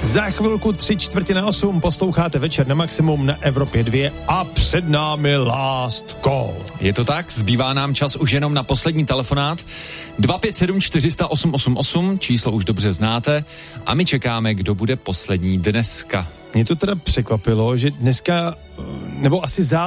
Za chvilku 7:45 posloucháte Večer na maximum na Evropě 2 a před námi Last Call. Je to tak, zbývá nám čas už jenom na poslední telefonát. 257 400 888, číslo už dobře znáte a my čekáme, kdo bude poslední dneska. Mě to teda překvapilo, že dneska, nebo asi